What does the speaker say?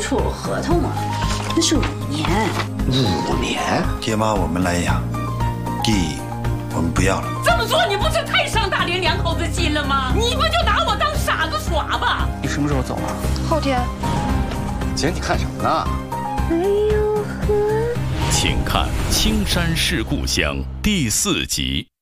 处合同啊，那是5年。 5年？ 爹妈我们来养，地我们不要了。 这么做你不是太伤大林2口子心了吗？你不就拿我当傻子耍吧？ 你什么时候走啊？ 后天。 姐，你看什么呢？ 请看《青山是故乡》第4集。